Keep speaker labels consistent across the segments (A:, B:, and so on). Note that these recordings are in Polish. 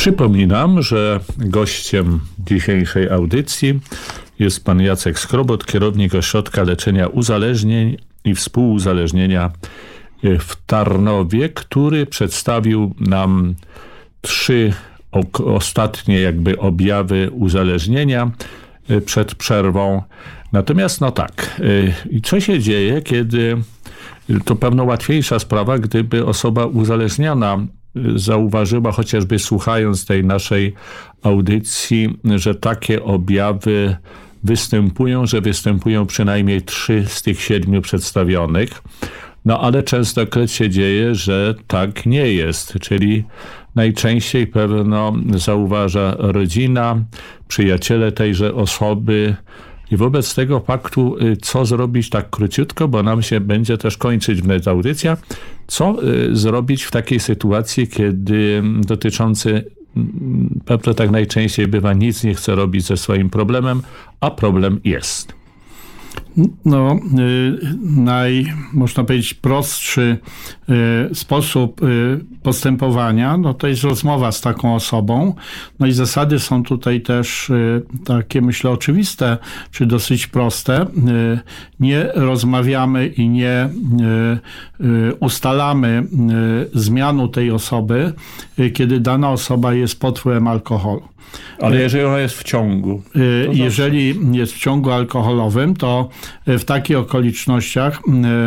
A: Przypominam, że gościem dzisiejszej audycji jest pan Jacek Skrobot, kierownik Ośrodka Leczenia Uzależnień i Współuzależnienia w Tarnowie, który przedstawił nam 3 ostatnie objawy uzależnienia przed przerwą. Natomiast co się dzieje, kiedy to pewno łatwiejsza sprawa, gdyby osoba uzależniona zauważyła, chociażby słuchając tej naszej audycji, że takie objawy występują przynajmniej 3 z tych 7 przedstawionych. No ale częstokroć się dzieje, że tak nie jest, czyli najczęściej pewno zauważa rodzina, przyjaciele tejże osoby. I wobec tego faktu, co zrobić tak króciutko, bo nam się będzie też kończyć wnet audycja, co zrobić w takiej sytuacji, kiedy dotyczący, pewno tak najczęściej bywa, nic nie chce robić ze swoim problemem, a problem jest.
B: Można powiedzieć, prostszy sposób postępowania, to jest rozmowa z taką osobą. No i zasady są tutaj też takie, myślę, oczywiste, czy dosyć proste. Nie rozmawiamy i nie ustalamy zmianu tej osoby, kiedy dana osoba jest pod wpływem alkoholu.
A: Ale jeżeli ona jest w ciągu?
B: Jeżeli jest w ciągu alkoholowym, to w takich okolicznościach,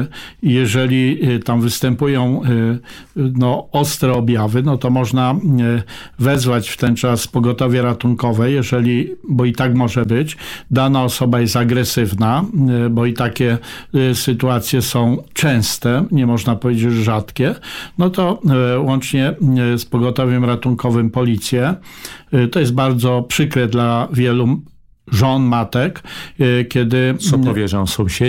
B: jeżeli tam występują ostre objawy, to można wezwać w ten czas pogotowie ratunkowe, bo i tak może być. Dana osoba jest agresywna, bo i takie sytuacje są częste, nie można powiedzieć, że rzadkie, to łącznie z pogotowiem ratunkowym policję. To jest bardzo przykre dla wielu żon, matek, kiedy...
A: Co powiedzą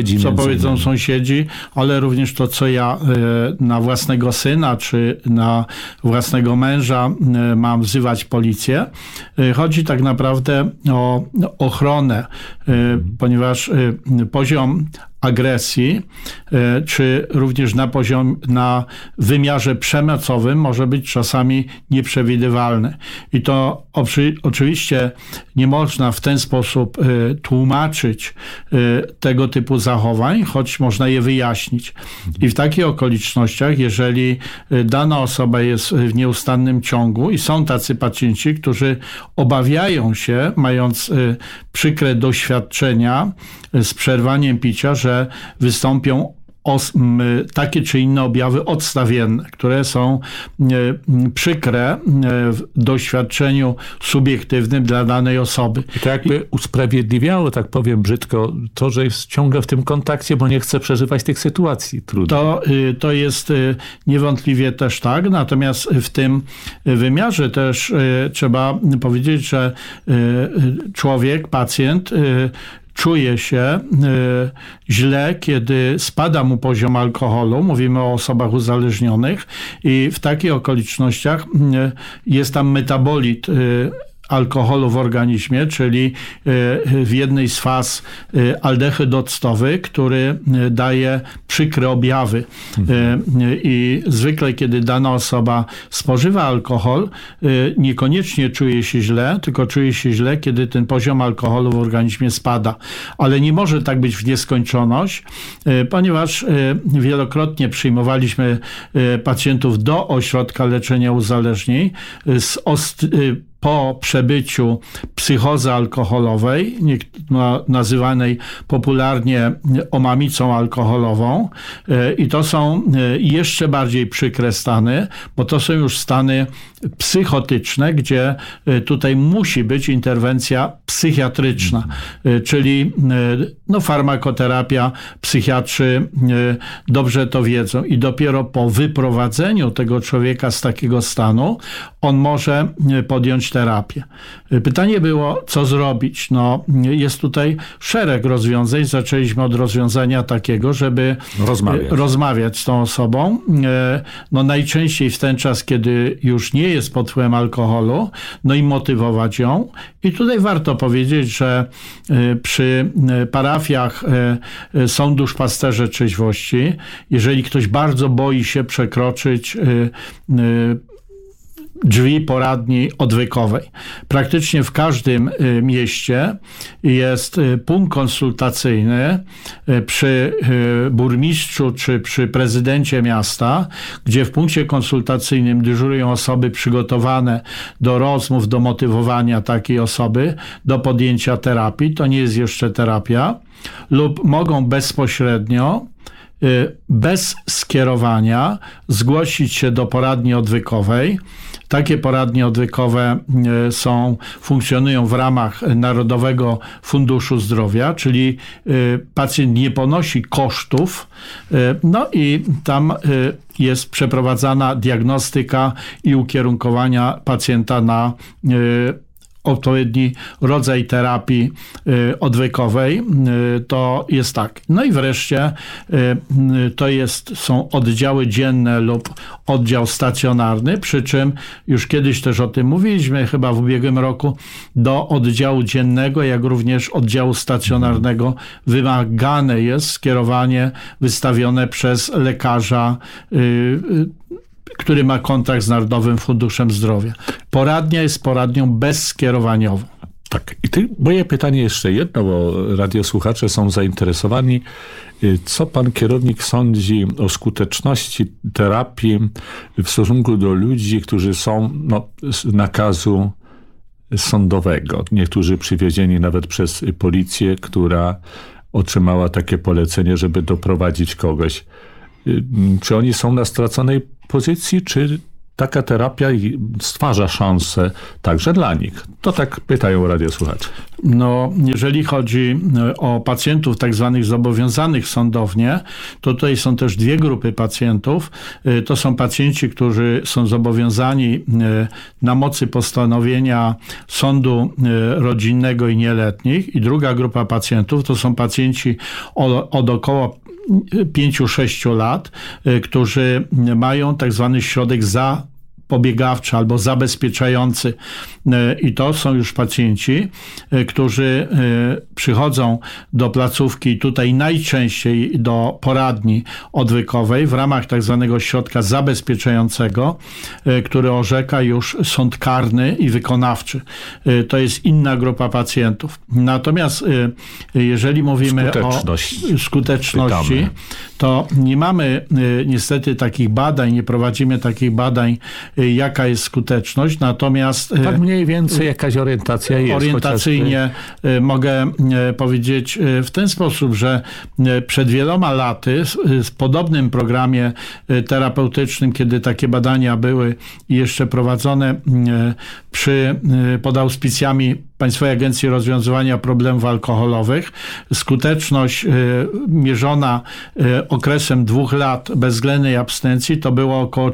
B: sąsiedzi, ale również to, co ja na własnego syna, czy na własnego męża mam wzywać policję. Chodzi tak naprawdę o ochronę, ponieważ poziom agresji, czy również na wymiarze przemocowym może być czasami nieprzewidywalny. I to oczywiście nie można w ten sposób tłumaczyć tego typu zachowań, choć można je wyjaśnić. I w takich okolicznościach, jeżeli dana osoba jest w nieustannym ciągu i są tacy pacjenci, którzy obawiają się, mając przykre doświadczenia z przerwaniem picia, że wystąpią takie czy inne objawy odstawienne, które są przykre w doświadczeniu subiektywnym dla danej osoby.
A: I to jakby usprawiedliwiało, tak powiem brzydko, to, że jest ciągle w tym kontakcie, bo nie chce przeżywać tych sytuacji trudnych.
B: To jest niewątpliwie też tak, natomiast w tym wymiarze też trzeba powiedzieć, że człowiek, pacjent czuje się źle, kiedy spada mu poziom alkoholu. Mówimy o osobach uzależnionych i w takich okolicznościach jest tam metabolit alkoholu w organizmie, czyli w jednej z faz aldehyd octowy, który daje przykre objawy. I zwykle, kiedy dana osoba spożywa alkohol, niekoniecznie czuje się źle, tylko czuje się źle, kiedy ten poziom alkoholu w organizmie spada. Ale nie może tak być w nieskończoność, ponieważ wielokrotnie przyjmowaliśmy pacjentów do Ośrodka Leczenia Uzależnień po przebyciu psychozy alkoholowej, nazywanej popularnie omamicą alkoholową. I to są jeszcze bardziej przykre stany, bo to są już stany psychotyczne, gdzie tutaj musi być interwencja psychiatryczna, czyli farmakoterapia, psychiatrzy dobrze to wiedzą i dopiero po wyprowadzeniu tego człowieka z takiego stanu on może podjąć terapię. Pytanie było, co zrobić? Jest tutaj szereg rozwiązań. Zaczęliśmy od rozwiązania takiego, żeby rozmawiać z tą osobą. Najczęściej w ten czas, kiedy już nie jest pod wpływem alkoholu, i motywować ją. I tutaj warto powiedzieć, że przy parafiach są duszpasterze trzeźwości. Jeżeli ktoś bardzo boi się przekroczyć drzwi poradni odwykowej. Praktycznie w każdym mieście jest punkt konsultacyjny przy burmistrzu czy przy prezydencie miasta, gdzie w punkcie konsultacyjnym dyżurują osoby przygotowane do rozmów, do motywowania takiej osoby, do podjęcia terapii. To nie jest jeszcze terapia. Lub mogą bezpośrednio, bez skierowania, zgłosić się do poradni odwykowej. Takie poradnie odwykowe funkcjonują w ramach Narodowego Funduszu Zdrowia, czyli pacjent nie ponosi kosztów, no i tam jest przeprowadzana diagnostyka i ukierunkowania pacjenta na odpowiedni rodzaj terapii odwykowej. To jest tak. No i wreszcie są oddziały dzienne lub oddział stacjonarny, przy czym już kiedyś też o tym mówiliśmy, chyba w ubiegłym roku, do oddziału dziennego, jak również oddziału stacjonarnego wymagane jest skierowanie wystawione przez lekarza, który ma kontakt z Narodowym Funduszem Zdrowia. Poradnia jest poradnią bezskierowaniową.
A: Tak. I moje pytanie jeszcze jedno, bo radiosłuchacze są zainteresowani. Co pan kierownik sądzi o skuteczności terapii w stosunku do ludzi, którzy są z nakazu sądowego? Niektórzy przywiezieni nawet przez policję, która otrzymała takie polecenie, żeby doprowadzić kogoś. Czy oni są na straconej pozycji, czy taka terapia stwarza szansę także dla nich? To tak pytają radiosłuchacze.
B: Jeżeli chodzi o pacjentów tak zwanych zobowiązanych sądownie, to tutaj są też dwie grupy pacjentów. To są pacjenci, którzy są zobowiązani na mocy postanowienia sądu rodzinnego i nieletnich, i druga grupa pacjentów to są pacjenci od około 5-6 lat, którzy mają tak zwany środek zapobiegawczy albo zabezpieczający. I to są już pacjenci, którzy przychodzą do placówki, tutaj najczęściej do poradni odwykowej w ramach tak zwanego środka zabezpieczającego, który orzeka już sąd karny i wykonawczy. To jest inna grupa pacjentów. Natomiast jeżeli mówimy o skuteczności, to nie mamy niestety takich badań, nie prowadzimy takich badań, jaka jest skuteczność, natomiast
A: tak mniej więcej jakaś orientacja jest.
B: Orientacyjnie mogę powiedzieć w ten sposób, że przed wieloma laty w podobnym programie terapeutycznym, kiedy takie badania były jeszcze prowadzone pod auspicjami Państwowej Agencji Rozwiązywania Problemów Alkoholowych, skuteczność mierzona okresem 2 lat bezwzględnej abstynencji to było około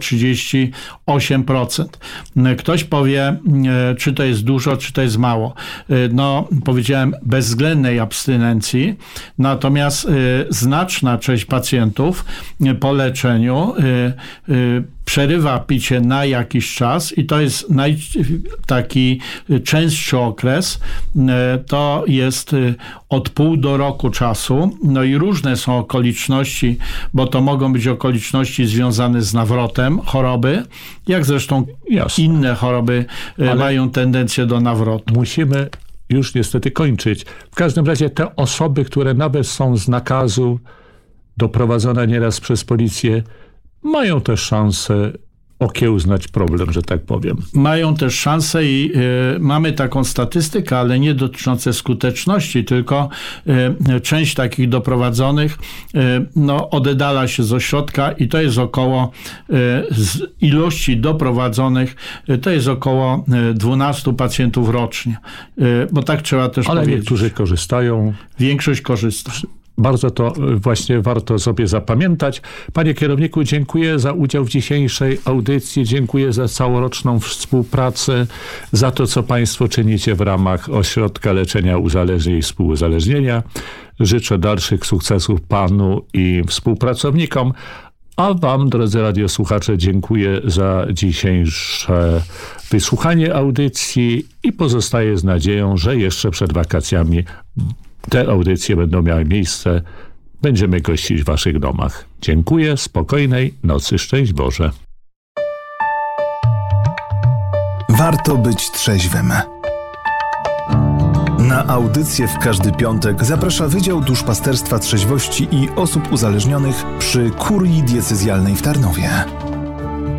B: 38%. Ktoś powie, czy to jest dużo, czy to jest mało. Powiedziałem bezwzględnej abstynencji, natomiast znaczna część pacjentów po leczeniu przerywa picie na jakiś czas i to jest taki częstszy okres, to jest od pół do roku czasu. I różne są okoliczności, bo to mogą być okoliczności związane z nawrotem choroby, jak zresztą inne choroby mają tendencję do nawrotu.
A: Musimy już niestety kończyć. W każdym razie te osoby, które nawet są z nakazu doprowadzone nieraz przez policję, mają też szansę okiełznać problem, że tak powiem.
B: Mają też szansę i mamy taką statystykę, ale nie dotyczącą skuteczności, tylko część takich doprowadzonych oddala się z ośrodka i to jest około z ilości doprowadzonych, to jest około 12 pacjentów rocznie. Bo tak trzeba też powiedzieć.
A: Ale niektórzy korzystają.
B: Większość korzysta.
A: Bardzo to właśnie warto sobie zapamiętać. Panie kierowniku, dziękuję za udział w dzisiejszej audycji, dziękuję za całoroczną współpracę, za to, co Państwo czynicie w ramach Ośrodka Leczenia Uzależnień i Współuzależnienia. Życzę dalszych sukcesów Panu i współpracownikom, a Wam, drodzy radiosłuchacze, dziękuję za dzisiejsze wysłuchanie audycji i pozostaję z nadzieją, że jeszcze przed wakacjami te audycje będą miały miejsce. Będziemy gościć w Waszych domach. Dziękuję, spokojnej nocy, szczęść Boże.
C: Warto być trzeźwym. Na audycję w każdy piątek zaprasza Wydział Duszpasterstwa Trzeźwości i Osób Uzależnionych przy Kurii Diecezjalnej w Tarnowie.